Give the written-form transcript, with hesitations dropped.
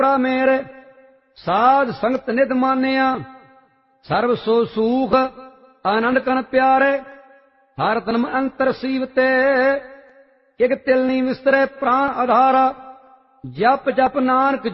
ਮੇਰੇ ਸਾਧ ਸੰਗਤ ਨਿਧ ਮਾਨਿਆ। ਸਰਬ ਸੋ ਸੂਖ ਆਨੰਦ ਕਨ ਪਿਆਰੇ। ਹਰ ਤਨਮ ਅੰਤਰ ਸੀਵਤੇ ਇਕ ਤਿਲ ਨੀ ਵਿਸਰੇ ਪ੍ਰਾਣ ਆਧਾਰਾ। ਜਪ ਜਪ ਨਾਨਕ